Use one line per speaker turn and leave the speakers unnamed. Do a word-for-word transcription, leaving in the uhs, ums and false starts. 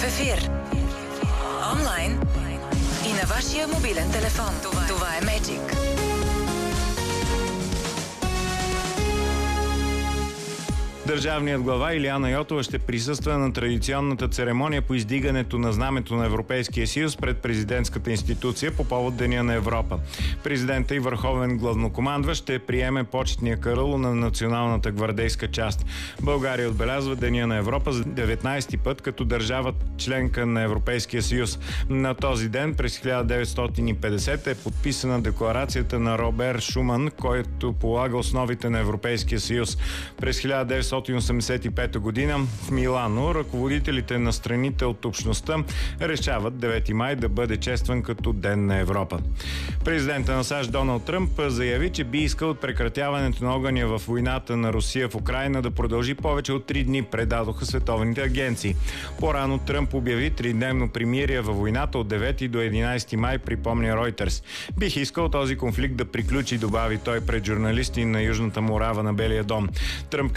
В ефир. Онлайн и на вашия мобилен телефон. Това, Това е Magic.
Държавният глава Илияна Йотова ще присъства на традиционната церемония по издигането на знамето на Европейския съюз пред президентската институция по повод Деня на Европа. Президента и върховен главнокомандващ ще приеме почетния караул на националната гвардейска част. България отбелязва Деня на Европа за деветнайсети път като държава членка на Европейския съюз. На този ден през хиляда деветстотин и петдесета е подписана декларацията на Робер Шуман, който полага основите на Европейския съюз. През хиляда деветстотин и осемдесет и пета година в Милано ръководителите на страните от общността решават девети май да бъде честван като Ден на Европа. Президентът на САЩ Доналд Тръмп заяви, че би искал прекратяването на огъня в войната на Русия в Украйна да продължи повече от три дни, предадоха световните агенции. По-рано Тръмп обяви тридневно примирие във войната от девети до единайсети май, припомня Ройтерс. Бих искал този конфликт да приключи, добави той пред журналисти на Южната Морава на Белия дом. Тръмп